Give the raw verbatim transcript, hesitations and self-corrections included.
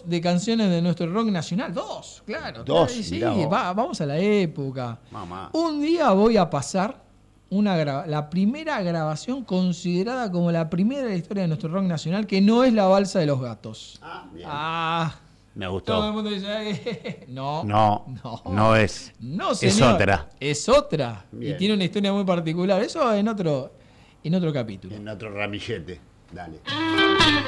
de canciones de nuestro rock nacional. Dos, claro. Dos, claro, sí, mirá vos. va, vamos a la época. Mamá. Un día voy a pasar una gra- la primera grabación considerada como la primera de la historia de nuestro rock nacional, que no es la Balsa de los Gatos. Ah, bien. Ah, Me todo el gustó. mundo dice, "Eh, no, No, no, no es. no, Es señor, otra. Es otra. Bien. Y tiene una historia muy particular. Eso en otro, en otro capítulo. En otro ramillete. Dale.